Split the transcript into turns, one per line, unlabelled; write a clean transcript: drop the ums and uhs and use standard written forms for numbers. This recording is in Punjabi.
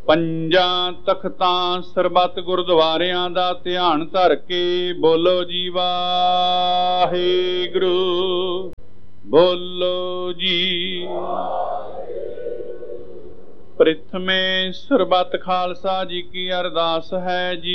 ਪੰਜਾਂ ਤਖਤਾਂ ਸਰਬੱਤ ਗੁਰਦੁਆਰਿਆਂ ਦਾ ਧਿਆਨ ਧਰ ਕੇ ਬੋਲੋ ਜੀ ਵਾਹਿਗੁਰੂ, ਬੋਲੋ ਜੀ। ਪ੍ਰਥਮੇ ਸਰਬੱਤ ਖਾਲਸਾ ਜੀ ਕੀ ਅਰਦਾਸ ਹੈ ਜੀ।